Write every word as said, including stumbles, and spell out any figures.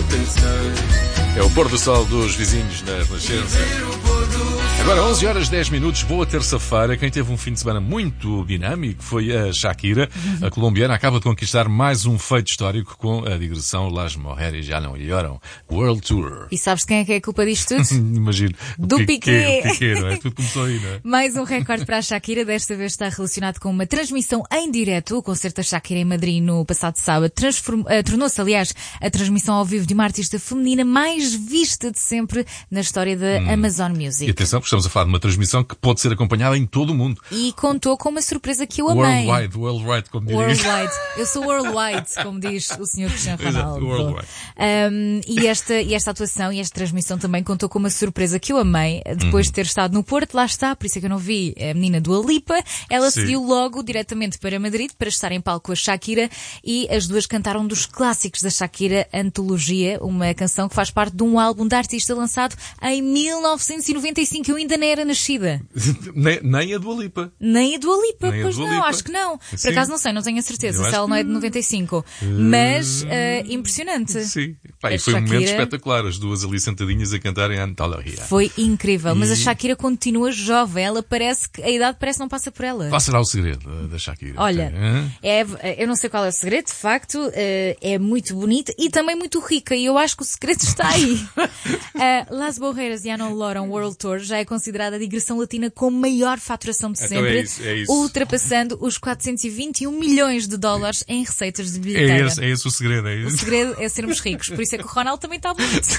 É o pôr do sol dos vizinhos na Renascença. Agora, onze horas dez minutos, boa terça-feira. Quem teve um fim de semana muito dinâmico foi a Shakira. A colombiana acaba de conquistar mais um feito histórico com a digressão Las Mujeres Ya No Lloran World Tour. E sabes quem é que é a culpa disto tudo? Imagino. Do o Piqué. O Piqué, não é? Tudo começou aí, não é? Mais um recorde para a Shakira. Desta vez está relacionado com uma transmissão em direto. O concerto da Shakira em Madrid no passado sábado transform... uh, tornou-se, aliás, a transmissão ao vivo de uma artista feminina mais vista de sempre na história da hum. Amazon Music. E atenção, porque estamos a falar de uma transmissão que pode ser acompanhada em todo o mundo. E contou com uma surpresa que eu amei. Worldwide, worldwide, como diz. Worldwide. Eu sou worldwide, como diz o senhor Cristiano Ronaldo. Worldwide. Um, e, esta, e esta atuação e esta transmissão também contou com uma surpresa que eu amei. Depois uhum. de ter estado no Porto, lá está, por isso é que eu não vi a menina Dua Lipa. Ela Sim. seguiu logo diretamente para Madrid para estar em palco com a Shakira e as duas cantaram um dos clássicos da Shakira, Antologia, uma canção que faz parte de um álbum da artista lançado em mil novecentos e noventa e cinco. Eu ainda não era nascida. nem, nem a Dua Lipa. Nem a Dua Lipa, nem pois Dua não, Lipa. Acho que não. Por Sim. acaso não sei, não tenho a certeza Eu se ela que... não é de noventa e cinco. Mas, uh, impressionante. Sim. Pá, e A foi Shakira... um momento espetacular, as duas ali sentadinhas a cantarem Antologia. Foi incrível, mas e... a Shakira continua jovem. Ela parece que, a idade parece que não passa por ela. Qual será o segredo da Shakira? Olha, é, eu não sei qual é o segredo, de facto, é muito bonita e também muito rica, e eu acho que o segredo está aí. uh, Las Mujeres Ya No Lloran World Tour já é considerada a digressão latina com maior faturação de sempre, então é isso, é isso. ultrapassando os quatrocentos e vinte e um milhões de dólares em receitas de bilheteira. É esse, é esse o segredo, é isso. O segredo é sermos ricos, por isso é que o Ronaldo também está bonito.